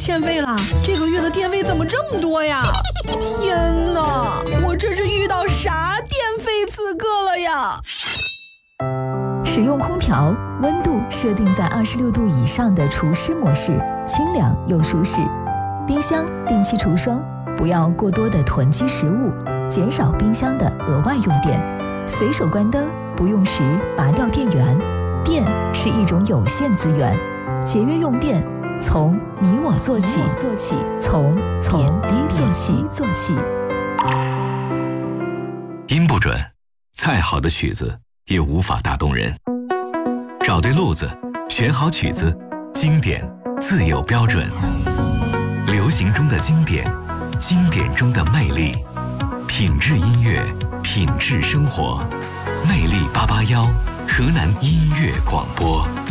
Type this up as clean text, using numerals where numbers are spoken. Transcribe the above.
欠费了，这个月的电费怎么这么多呀？天哪，我这是遇到啥电费刺客了呀？ 使用空调，温度设定在26度以上的除湿模式，清凉又舒适。冰箱定期除霜，不要过多的囤积食物，减少冰箱的额外用电。随手关灯，不用时拔掉电源。电是一种有限资源，节约用电，从你我做起，从点滴做起。 音不准，再好的曲子也无法打动人。找对路子，选好曲子，经典自有标准。流行中的经典，经典中的魅力，品质音乐，品质生活。魅力881，河南音乐广播。